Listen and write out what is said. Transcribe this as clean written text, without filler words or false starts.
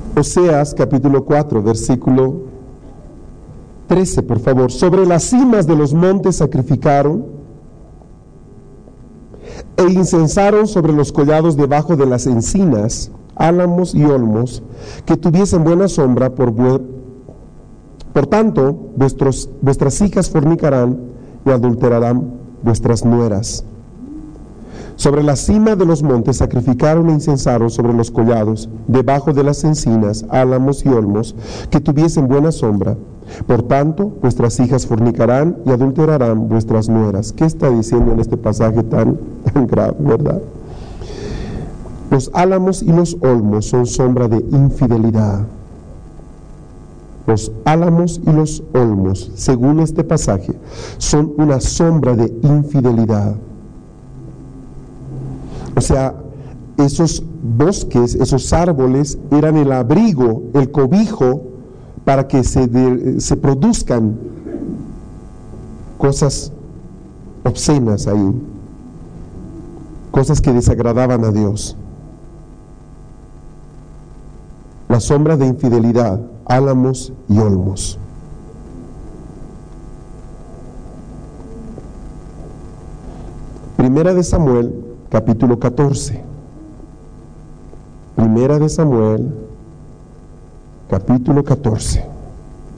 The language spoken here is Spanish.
Oseas capítulo 4, versículo 13, por favor. Sobre las cimas de los montes sacrificaron e incensaron sobre los collados debajo de las encinas, álamos y olmos, que tuviesen buena sombra. Por tanto, vuestras hijas fornicarán y adulterarán vuestras nueras. Sobre la cima de los montes sacrificaron e incensaron sobre los collados, debajo de las encinas, álamos y olmos, que tuviesen buena sombra. Por tanto, vuestras hijas fornicarán y adulterarán vuestras nueras. ¿Qué está diciendo en este pasaje tan grave, verdad? Los álamos y los olmos son sombra de infidelidad. Los álamos y los olmos, según este pasaje, son una sombra de infidelidad. O sea, esos bosques, esos árboles eran el abrigo, el cobijo para que se produzcan cosas obscenas ahí, cosas que desagradaban a Dios. La sombra de infidelidad, álamos y olmos. Primera de Samuel, capítulo 14. Primera de Samuel, capítulo 14.